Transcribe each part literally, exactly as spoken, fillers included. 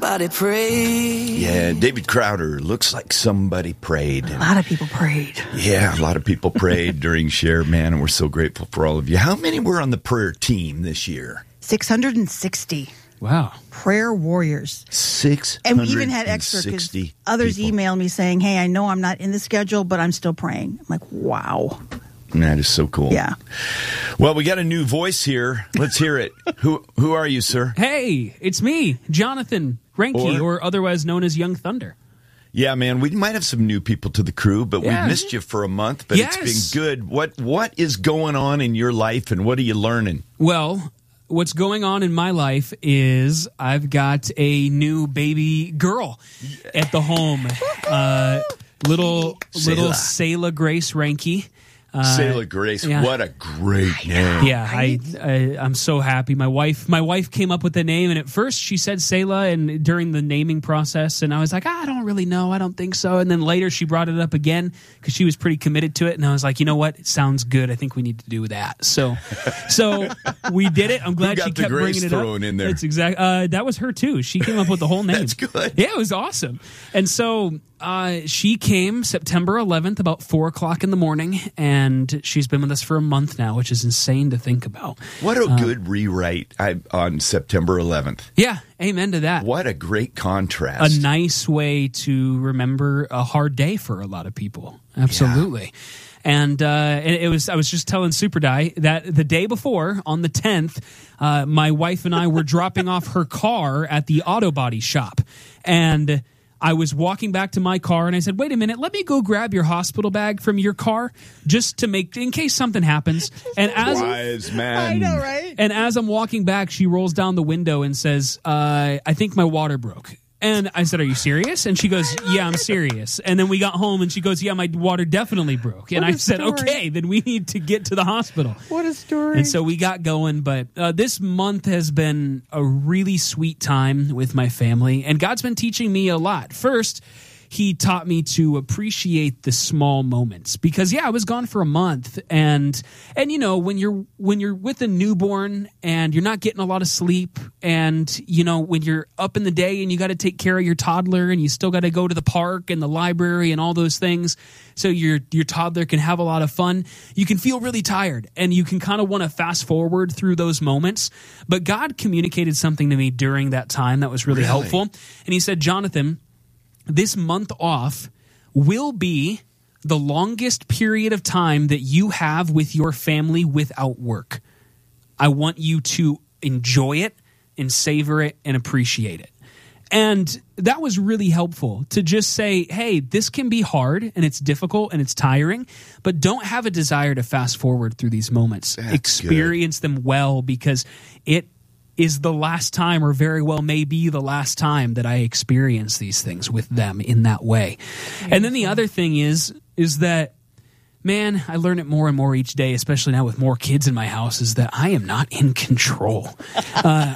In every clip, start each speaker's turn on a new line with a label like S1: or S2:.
S1: Somebody prayed.
S2: Yeah, David Crowder, looks like somebody prayed.
S3: A lot of people prayed.
S2: Yeah, a lot of people prayed during Share, man, and we're so grateful for all of you. How many were on the prayer team this year?
S3: six hundred sixty.
S4: Wow.
S3: Prayer warriors.
S2: six hundred sixty.
S3: And we even had extra because others
S2: people.
S3: emailed me saying, hey, I know I'm not in the schedule, but I'm still praying. I'm like, wow.
S2: That is so cool.
S3: Yeah.
S2: Well, we got a new voice here. Let's hear it. Who who are you, sir?
S4: Hey, it's me, Jonathan Renke, or, or otherwise known as Young Thunder.
S2: Yeah, man, we might have some new people to the crew, but
S4: yeah.
S2: we've missed you for a month, but
S4: yes.
S2: it's been good. What What is going on in your life, and what are you learning?
S4: Well, what's going on in my life is I've got a new baby girl at the home. Uh, little
S2: Selah.
S4: little Selah Grace Renke. Uh,
S2: Selah Grace,
S4: yeah.
S2: what a great name.
S4: Yeah, I, I I'm so happy. My wife my wife came up with the name, and at first she said Selah, and during the naming process, and I was like, I don't really know, I don't think so. And then later she brought it up again because she was pretty committed to it, and I was like, you know what, it sounds good. I think we need to do that. So, so we did it. I'm glad
S2: Who got
S4: she
S2: the
S4: kept
S2: Grace
S4: bringing it up.
S2: thrown in there?
S4: That's exact. Uh, that was her too. She came up with the whole name.
S2: That's good.
S4: Yeah, it was awesome. And so uh, she came September eleventh, about four o'clock in the morning, and she's been with us for a month now, which is insane to think about.
S2: What a
S4: uh,
S2: good rewrite I, on September eleventh.
S4: Yeah, amen to that.
S2: What a great contrast.
S4: A nice way to remember a hard day for a lot of people. Absolutely. Yeah. And uh, it, it was. I was just telling Super Die that the day before, on the tenth, uh, my wife and I were dropping off her car at the auto body shop, and I was walking back to my car, and I said, wait a minute, let me go grab your hospital bag from your car just to make, in case something happens. And as
S2: Wise man.
S3: I know, right?
S4: And as I'm walking back, she rolls down the window and says, uh, I think my water broke. And I said, are you serious? And she goes, yeah, I'm serious. And then we got home, and she goes, yeah, my water definitely broke. And
S3: What a
S4: I said,
S3: story.
S4: okay, then we need to get to the hospital.
S3: What a story.
S4: And so we got going, but uh, this month has been a really sweet time with my family, and God's been teaching me a lot. First, he taught me to appreciate the small moments because, yeah, I was gone for a month, and and you know when you're when you're with a newborn and you're not getting a lot of sleep, and you know when you're up in the day and you got to take care of your toddler, and you still got to go to the park and the library and all those things, so your your toddler can have a lot of fun. You can feel really tired, and you can kind of want to fast forward through those moments. But God communicated something to me during that time that was really,
S2: Really?
S4: helpful, and He said, Jonathan, this month off will be the longest period of time that you have with your family without work. I want you to enjoy it and savor it and appreciate it. And that was really helpful to just say, hey, this can be hard and it's difficult and it's tiring, but don't have a desire to fast forward through these moments.
S2: That's
S4: Experience them well, because it is the last time, or very well may be the last time, that I experience these things with them in that way. Beautiful. And then the other thing is, is that, man, I learn it more and more each day, especially now with more kids in my house, is that I am not in control. Uh,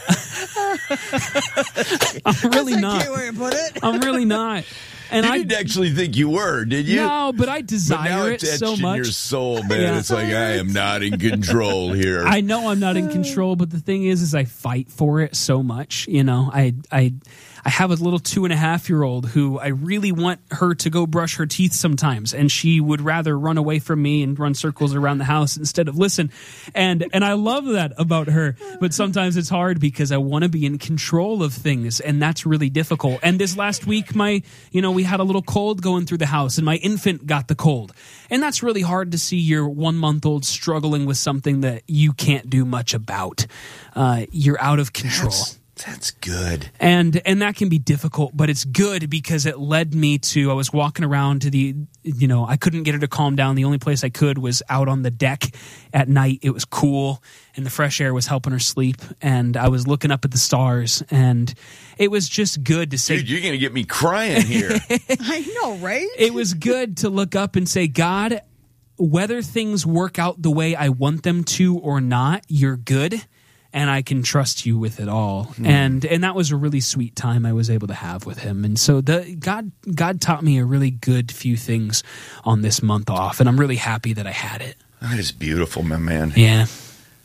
S4: I'm really not.
S3: That's a cute way to put it.
S4: I'm really not. And
S2: you
S4: I
S2: didn't actually think you were, did you?
S4: No, but I
S2: But
S4: desire
S2: now
S4: it
S2: it's
S4: so
S2: etched
S4: much.
S2: in your soul, man.
S4: Yeah.
S2: It's like, I am not in control here.
S4: I know I'm not in control, but the thing is, is I fight for it so much. You know, I, I, I have a little two and a half year old who I really want her to go brush her teeth sometimes, and she would rather run away from me and run circles around the house instead of listen. And and I love that about her, but sometimes it's hard because I want to be in control of things, and that's really difficult. And this last week, my you know we had a little cold going through the house, and my infant got the cold, and that's really hard to see your one month old struggling with something that you can't do much about. Uh, you're out of control.
S2: That's, that's good.
S4: And and that can be difficult, but it's good because it led me to, I was walking around to the, you know, I couldn't get her to calm down. The only place I could was out on the deck at night. It was cool, and the fresh air was helping her sleep. And I was looking up at the stars, and it was just good to say,
S2: Dude, you're going to get me crying here.
S3: I know, right?
S4: it was good to look up and say, God, whether things work out the way I want them to or not, you're good. And I can trust you with it all. Mm. And and that was a really sweet time I was able to have with him. And so the God God taught me a really good few things on this month off. And I'm really happy that I had it.
S2: That is beautiful, my man.
S4: Yeah.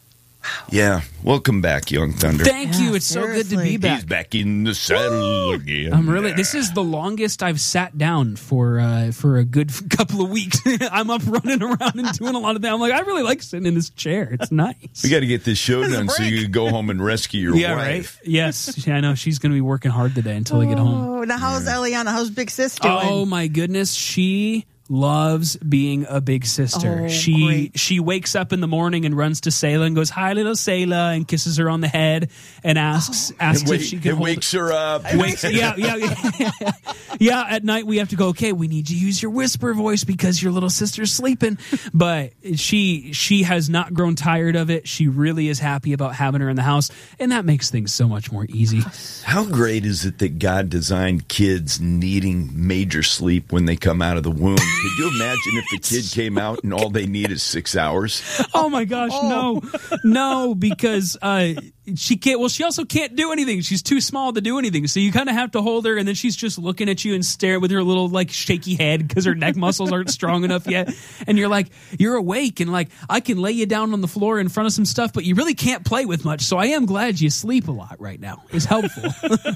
S2: Yeah. Welcome back, Young Thunder.
S4: Thank
S3: Yeah,
S4: you. It's so good to be
S3: seriously.
S4: back.
S2: He's back in the saddle again.
S4: I'm really. This is the longest I've sat down for uh, for a good couple of weeks. I'm up running around and doing a lot of that. I'm like, I really like sitting in this chair. It's nice.
S2: We got to get this show
S3: is a
S2: done so
S3: break.
S2: you can go home and rescue your
S4: yeah,
S2: wife.
S4: right. Yes, yeah, I know she's going to be working hard today until I get home.
S3: Oh, now how's Eliana? How's Big Sis doing?
S4: Oh my goodness, she loves being a big sister.
S3: Oh,
S4: she
S3: great.
S4: she wakes up in the morning and runs to Selah and goes, "Hi, little Selah," and kisses her on the head and asks asks
S2: It,
S4: if
S2: wake,
S4: she can
S2: it
S4: hold
S2: wakes her up.
S4: Wakes, yeah, yeah, yeah. Yeah, at night we have to go, okay, we need you to use your whisper voice because your little sister's sleeping. But she she has not grown tired of it. She really is happy about having her in the house, and that makes things so much more easy.
S2: How great is it that God designed kids needing major sleep when they come out of the womb? Could you imagine if the kid came out and all they need is six hours?
S4: Oh my gosh, no, no, because uh, she can't. Well, she also can't do anything. She's too small to do anything. So you kind of have to hold her, and then she's just looking at you and stare with her little like shaky head because her neck muscles aren't strong enough yet. And you're like, you're awake, and like I can lay you down on the floor in front of some stuff, but you really can't play with much. So I am glad you sleep a lot right now. It's helpful.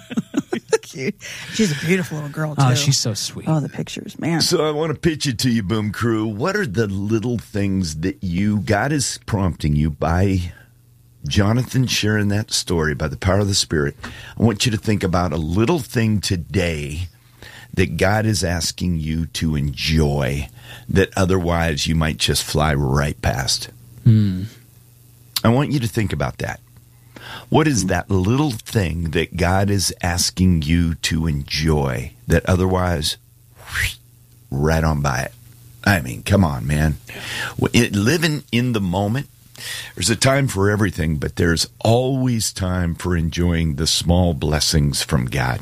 S3: Cute. She's a beautiful little girl, too.
S4: Oh, she's so sweet.
S3: Oh, the pictures, man.
S2: So I want to pitch it to you, Boom Crew. What are the little things that you, God is prompting you by Jonathan sharing that story by the power of the Spirit? I want you to think about a little thing today that God is asking you to enjoy that otherwise you might just fly right past.
S4: Hmm.
S2: I want you to think about that. What is that little thing that God is asking you to enjoy that otherwise right on by it? I mean, come on, man. It, living in the moment, there's a time for everything, but there's always time for enjoying the small blessings from God.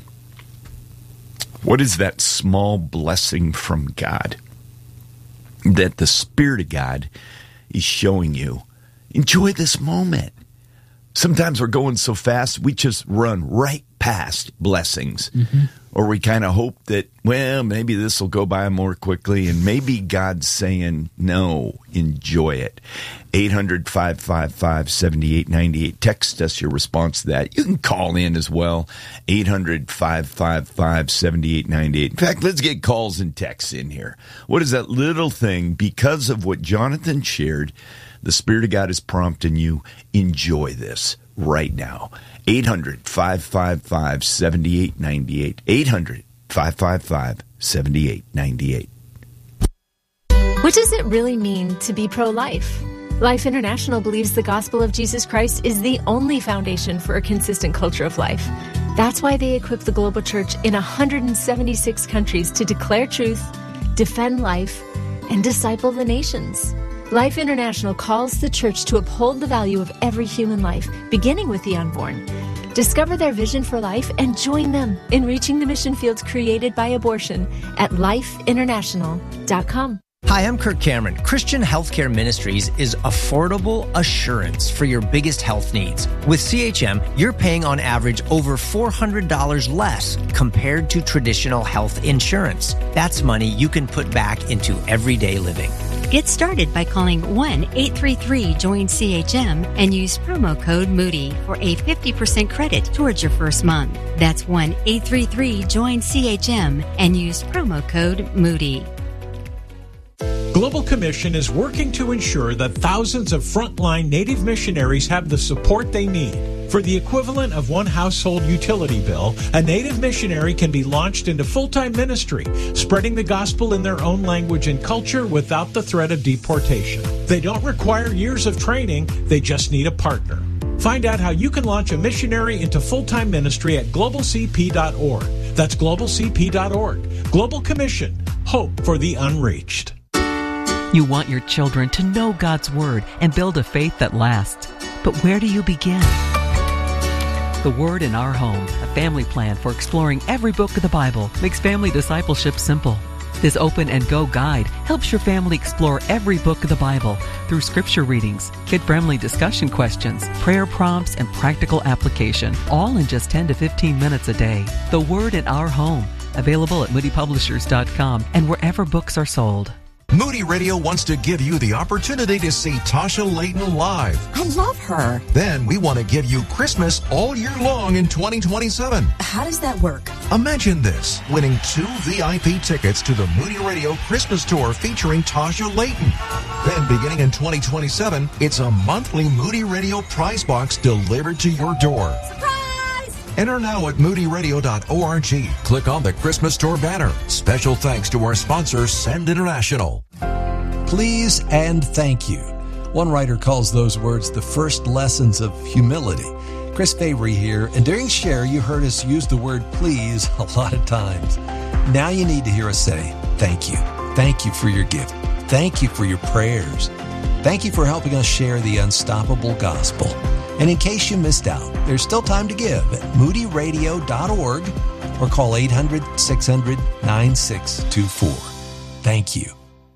S2: What is that small blessing from God that the Spirit of God is showing you? Enjoy this moment. Sometimes we're going so fast, we just run right past blessings. Mm-hmm. Or we kind of hope that, well, maybe this will go by more quickly. And maybe God's saying, no, enjoy it. eight hundred, five five five, seven eight nine eight. Text us your response to that. You can call in as well. eight hundred, five five five, seven eight nine eight. In fact, let's get calls and texts in here. What is that little thing, because of what Jonathan shared, the Spirit of God is prompting you, enjoy this right now. eight hundred, five five five, seven eight nine eight. eight hundred, five five five, seven eight nine eight.
S1: What does it really mean to be pro-life? Life International believes the gospel of Jesus Christ is the only foundation for a consistent culture of life. That's why they equip the global church in one hundred seventy-six countries to declare truth, defend life, and disciple the nations. Life International calls the church to uphold the value of every human life, beginning with the unborn. Discover their vision for life and join them in reaching the mission fields created by abortion at life international dot com.
S5: Hi, I'm Kirk Cameron. Christian Healthcare Ministries is affordable assurance for your biggest health needs. With C H M, you're paying on average over four hundred dollars less compared to traditional health insurance. That's money you can put back into everyday living.
S6: Get started by calling one eight three three join C H M and use promo code Moody for a fifty percent credit towards your first month. That's one eight three three join C H M and use promo code Moody.
S7: Global Commission is working to ensure that thousands of frontline Native missionaries have the support they need. For the equivalent of one household utility bill, a Native missionary can be launched into full-time ministry, spreading the gospel in their own language and culture without the threat of deportation. They don't require years of training, they just need a partner. Find out how you can launch a missionary into full-time ministry at global c p dot org. That's global c p dot org. Global Commission. Hope for the unreached.
S8: You want your children to know God's Word and build a faith that lasts. But where do you begin? The Word in Our Home, a family plan for exploring every book of the Bible, makes family discipleship simple. This Open and Go guide helps your family explore every book of the Bible through scripture readings, kid-friendly discussion questions, prayer prompts, and practical application, all in just ten to fifteen minutes a day. The Word in Our Home, available at moody publishers dot com and wherever books are sold.
S9: Moody Radio wants to give you the opportunity to see Tasha Layton live.
S10: I love her.
S9: Then we want to give you Christmas all year long in twenty twenty-seven.
S10: How does that work?
S9: Imagine this, winning two V I P tickets to the Moody Radio Christmas Tour featuring Tasha Layton. Then beginning in twenty twenty-seven, it's a monthly Moody Radio prize box delivered to your door.
S10: Surprise!
S9: Enter now at moody radio dot org. Click on the Christmas Tour banner. Special thanks to our sponsor, Send International.
S11: Please and thank you. One writer calls those words the first lessons of humility. Chris Fabry here, and during Share, you heard us use the word please a lot of times. Now you need to hear us say thank you. Thank you for your gift. Thank you for your prayers. Thank you for helping us share the unstoppable gospel. And in case you missed out, there's still time to give at moody radio dot org or call eight hundred, six hundred, nine six two four. Thank you.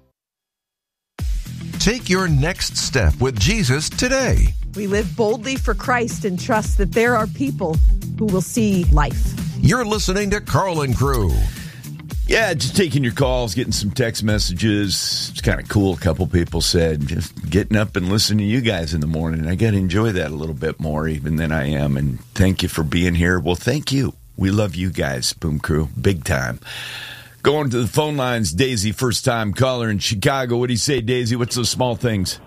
S9: Take your next step with Jesus today.
S12: We live boldly for Christ and trust that there are people who will see life.
S9: You're listening to Carlin Crew.
S2: Yeah, just taking your calls, getting some text messages. It's kind of cool. A couple people said, just getting up and listening to you guys in the morning. I got to enjoy that a little bit more even than I am. And thank you for being here. Well, thank you. We love you guys, Boom Crew, big time. Going to the phone lines, Daisy, first time caller in Chicago. What do you say, Daisy? What's those small things?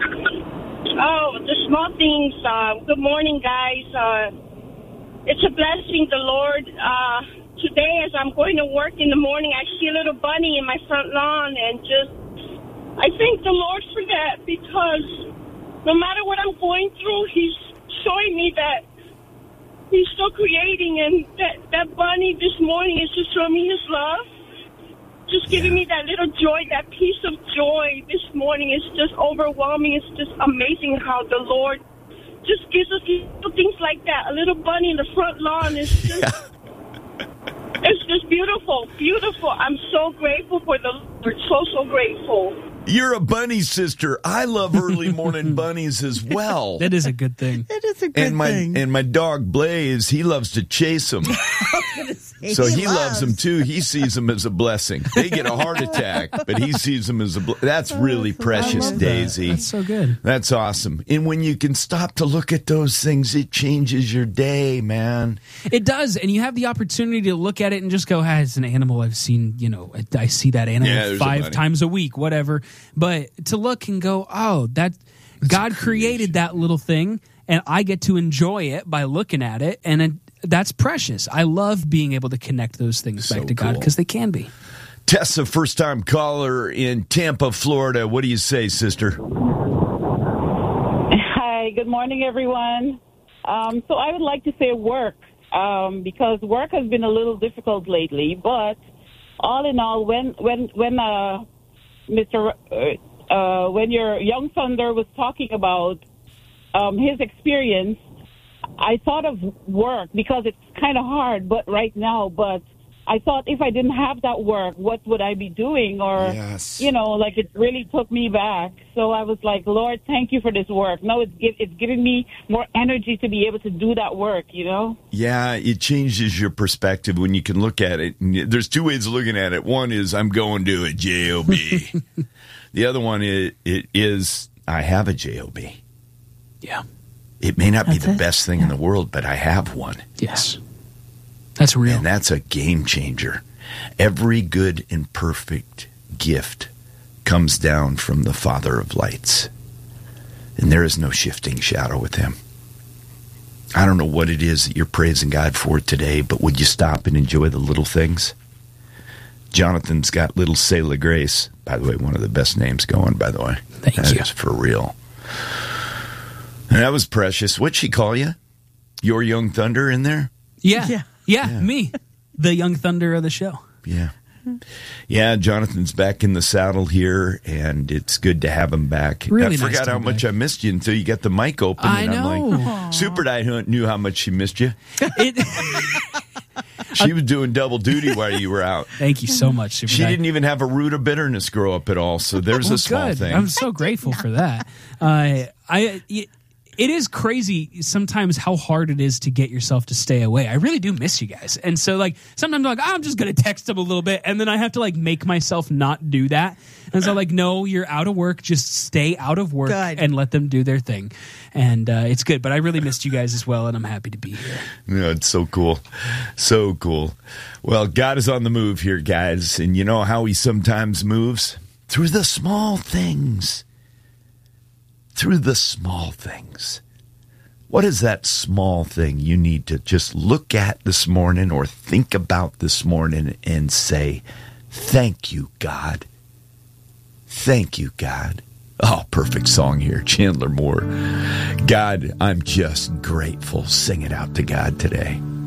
S13: Oh, the small things. Uh, good morning, guys. Uh, it's a blessing, the Lord. Uh, today, as I'm going to work in the morning, I see a little bunny in my front lawn, and just, I thank the Lord for that, because no matter what I'm going through, He's showing me that He's still creating, and that, that bunny this morning is just showing me His love. Just giving me that little joy, that piece of joy this morning is just overwhelming. It's just amazing how the Lord just gives us little things like that. A little bunny in the front lawn is just, yeah. It's just beautiful, beautiful. I'm so grateful for the Lord, so, so grateful.
S2: You're a bunny sister. I love early morning bunnies as well.
S4: That is a good thing.
S3: It is a good
S2: and my,
S3: thing.
S2: And my dog Blaze, he loves to chase them. So he, he loves. loves them too. He sees them as a blessing. They get a heart attack, but he sees them as a blessing. That's really oh, precious, Daisy.
S4: That. That's so good.
S2: That's awesome. And when you can stop to look at those things, it changes your day, man.
S4: It does. And you have the opportunity to look at it and just go, ah, it's an animal I've seen, you know, I, I see that animal yeah, five times a week, whatever. But to look and go, oh, that it's God created that little thing, and I get to enjoy it by looking at it, and it, that's precious. I love being able to connect those things
S2: so
S4: back to
S2: cool.
S4: God, because they can be.
S2: Tessa, first-time caller in Tampa, Florida. What do you say, sister?
S14: Hi, good morning, everyone. Um, so I would like to say work, um, because work has been a little difficult lately, but all in all, when when when uh, Mister Uh, uh, when your young Thunder was talking about um, his experience, I thought of work because it's kind of hard, but right now, but I thought if I didn't have that work, what would I be doing? Or,
S2: yes.
S14: you know, like it really took me back. So I was like, Lord, thank you for this work. Now it's, it's giving me more energy to be able to do that work, you know?
S2: Yeah, it changes your perspective when you can look at it. There's two ways of looking at it. One is I'm going to a J O B. The other one is, it is I have a J O B.
S4: Yeah.
S2: It may not
S3: That's
S2: be the
S3: it.
S2: best thing
S3: yeah.
S2: in the world, but I have one.
S4: Yes. That's real.
S2: And that's a game changer. Every good and perfect gift comes down from the Father of lights. And there is no shifting shadow with him. I don't know what it is that you're praising God for today, but would you stop and enjoy the little things? Jonathan's got little Selah Grace. By the way, one of the best names going, by the way.
S4: Thank
S2: that
S4: you.
S2: is for real. And that was precious. What'd she call you? Your Young Thunder in there?
S4: Yeah.
S3: Yeah.
S4: Yeah,
S2: Yeah.
S4: me. The young Thunder of the show.
S2: Yeah. Yeah, Jonathan's back in the saddle here, and it's good to have him back.
S4: Really
S2: I
S4: nice
S2: forgot
S4: to
S2: how
S4: be
S2: much
S4: back.
S2: I missed you until you got the mic open.
S4: I
S2: and
S4: know.
S2: I'm like, Super Di knew how much she missed you.
S4: It,
S2: She was doing double duty while you were out.
S4: thank you so much, Super
S2: She
S4: Di.
S2: didn't even have a root of bitterness grow up at all, so there's
S4: Well,
S2: a small
S4: good.
S2: thing.
S4: I'm so grateful for that. Uh, I, y- It is crazy sometimes how hard it is to get yourself to stay away. I really do miss you guys. And so like sometimes I'm like, oh, I'm just going to text them a little bit. And then I have to like make myself not do that. And so like, no, you're out of work. Just stay out of work good. And let them do their thing. And uh, it's good. But I really missed you guys as well. And I'm happy to be here.
S2: Yeah, it's so cool. So cool. Well, God is on the move here, guys. And you know how he sometimes moves? Through the small things. Through the small things. What is that small thing you need to just look at this morning or think about this morning and say, thank you, God. Thank you, God. Oh, perfect song here. Chandler Moore. God, I'm just grateful. Sing it out to God today.